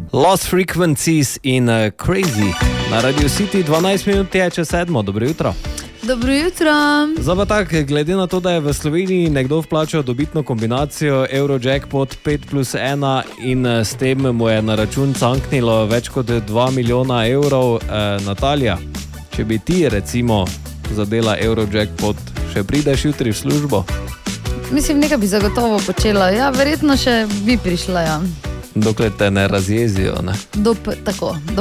Lost Frequencies in Crazy. Na Radio City 12 minut je čez 7. Dobro jutro. Dobro jutro. Zdaj pa tak, glede na to, da je v Sloveniji nekdo vplačal dobitno kombinacijo Eurojackpot 5+1 in s tem mu je na račun canknilo več kot 2 milijona evrov. Natalija, če bi ti recimo zadela Eurojackpot, še prideš jutri v službo? Mislim, nekaj bi zagotovo počela. Ja, verjetno še bi prišla, ja. Dokler te ne razjezijo, ne? Do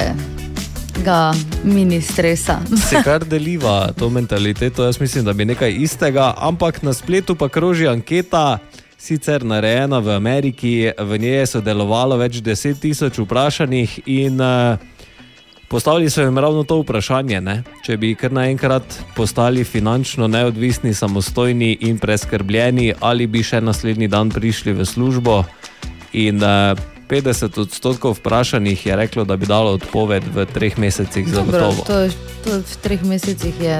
prvega mini stresa. Se kar deliva to mentaliteto, jaz mislim, da bi nekaj istega, ampak na spletu pa kroži anketa, sicer narejena v Ameriki, v njej je sodelovalo več 10 000 vprašanih in postavili so jim ravno to vprašanje, ne? Če bi kar naenkrat postali finančno neodvisni, samostojni in preskrbljeni, ali bi še naslednji dan prišli v službo. In 50% vprašanih je reklo, da bi dalo odpoved v 3 mesecih zagotovo. To v 3 mesecih je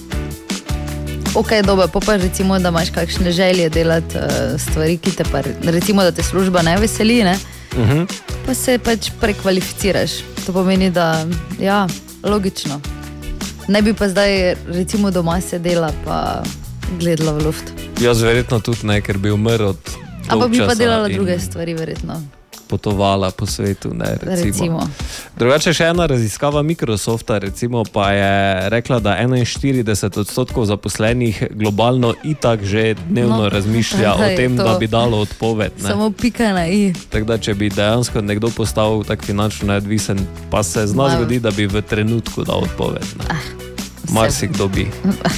ok, dobro, pa recimo, da imaš kakšne želje delati stvari, ki te pa, recimo, da te služba ne veseli, ne? Pa se pač prekvalificiraš. To pomeni, da, ja, logično. Ne bi pa zdaj recimo doma sedela pa gledala v luft. Jaz verjetno tudi ne, ker bi umrl od ampak bi pa delala druge stvari, verjetno. Potovala po svetu, ne, recimo. Drugače še ena raziskava Microsofta, recimo, pa je rekla, da 41% zaposlenih globalno itak že dnevno razmišlja o tem, da bi dalo odpoved. Ne. Samo pika na i. Tako da, če bi dejansko nekdo postal tak finančno neodvisen, pa se zna zgodi, da bi v trenutku dal odpoved. Marsikdo bi.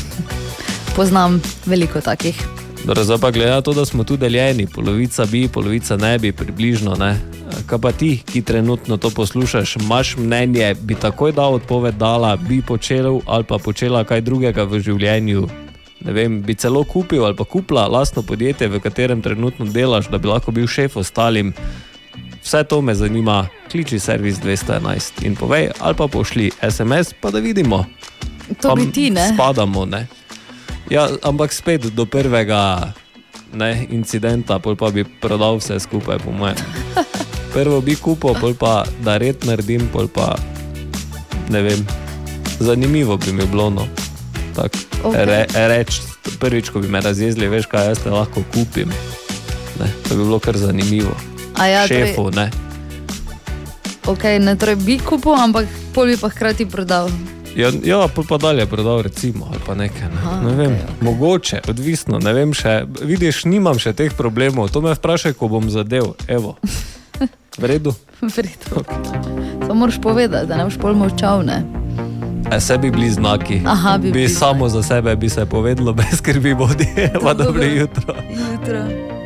Poznam veliko takih. Zdaj pa glede na to, da smo tu deljeni, polovica bi, polovica ne bi, približno, ne. Kaj pa ti, ki trenutno to poslušaš, imaš mnenje, bi takoj dal odpoved dala, bi počel ali pa počela kaj drugega v življenju, ne vem, bi celo kupil ali pa kupila lastno podjetje, v katerem trenutno delaš, da bi lahko bil šef ostalim. Vse to me zanima, kliči servis 211 in povej, ali pa pošli SMS, pa da vidimo. To bi ti, ne? Spadamo, ne? Ja, ampak spet do prvega incidenta, pol pa bi prodal vse skupaj, po mojem. Prvo bi kupil, pol pa da red naredim, pol pa ne vem, zanimivo bi mi bilo, no. Tak, reč, prvič, ko bi me razjezli, veš kaj, jaz te lahko kupim. Ne, to bi bilo kar zanimivo. Ja, šefu, ne. Ok, ne, torej bi kupil, ampak pol bi pa hkrati prodal. Ja, pa dalje prodal recimo, ali pa nekaj, ne vem, mogoče, odvisno, ne vem še, vidiš, nimam še teh problemov, to me vprašaj, ko bom zadev, evo, v redu? V redu, to moraš povedati, da ne boš pol molčal, ne? Sebi bili znaki, bi samo za sebe bi se povedalo, bez skrbi bodi, pa dobro jutro. Jutro.